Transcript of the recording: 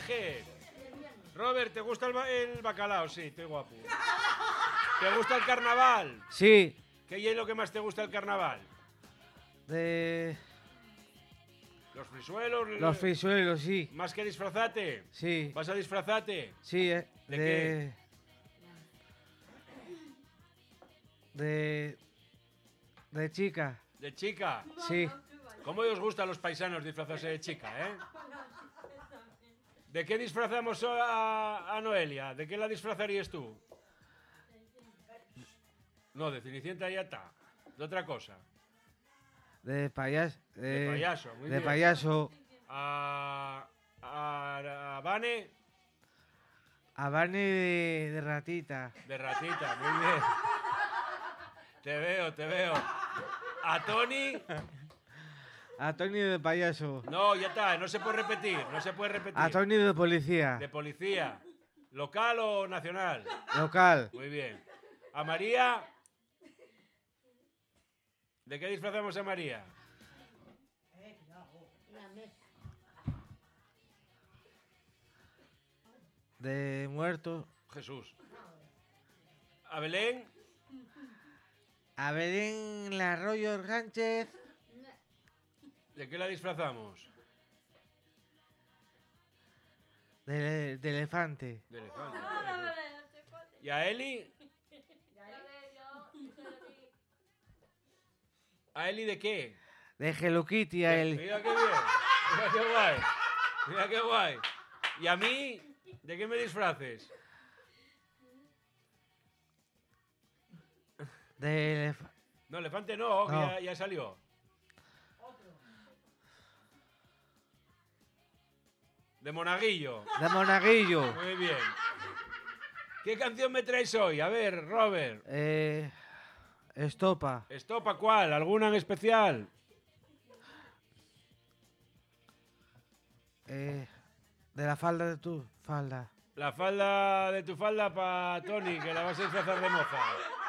Vejes. Robert, ¿te gusta el bacalao? Sí, estoy guapo. ¿Te gusta el carnaval? Sí. ¿Qué es lo que más te gusta del carnaval? Los frisuelos. Los frisuelos, sí. ¿Más que disfrazarte? Sí. ¿Vas a disfrazarte? Sí, ¿De qué? De chica. ¿De chica? Sí. ¿Cómo os gustan los paisanos disfrazarse de chica, eh? ¿De qué disfrazamos a Noelia? ¿De qué la disfrazarías tú? No, de Cenicienta ya está. De otra cosa. De payaso. De payaso, muy de bien. payaso. A Vane. A Barney de ratita. De ratita, muy bien. Te veo. A Tony. A Tony de payaso. No, ya está, no se puede repetir. A Tony de policía. De policía. ¿Local o nacional? Local. Muy bien. A María. ¿De qué disfrazamos a María? De muerto. Jesús. ¿A Belén? A Belén Arroyo Sánchez. ¿De qué la disfrazamos? De elefante. De elefante. ¿Y a Eli? ¿A Eli de qué? De Hello Kitty a él. Mira qué bien. Mira qué guay. Mira qué guay. ¿Y a mí? ¿De qué me disfraces? De No, elefante no, que No. ya salió. De monaguillo. De monaguillo. Muy bien. ¿Qué canción me traes hoy? A ver, Robert. Estopa. ¿Estopa cuál? ¿Alguna en especial? De la falda de tu falda. La falda de tu falda para Tony, que la vas a disfrazar de moza.